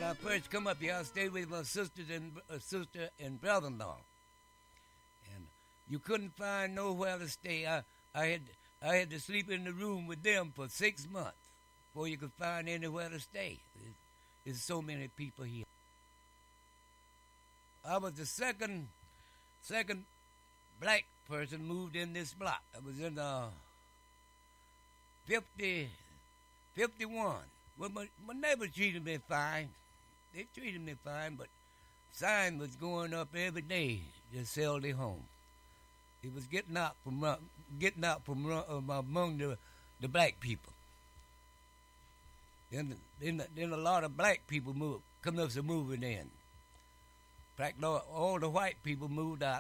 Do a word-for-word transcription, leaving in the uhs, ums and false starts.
When I first come up here, I stayed with my sisters and uh, sister and brother-in-law, and you couldn't find nowhere to stay. I, I had I had to sleep in the room with them for six months before you could find anywhere to stay. There's, there's so many people here. I was the second second black person moved in this block. I was in uh, fifty, fifty-one. Well, my, my neighbors treated me fine. They treated me fine, but sign was going up every day to sell their home. It was getting out from uh, getting out from uh, among the the black people. Then then then a lot of black people moved, come up to moving in. In fact, all the white people moved out.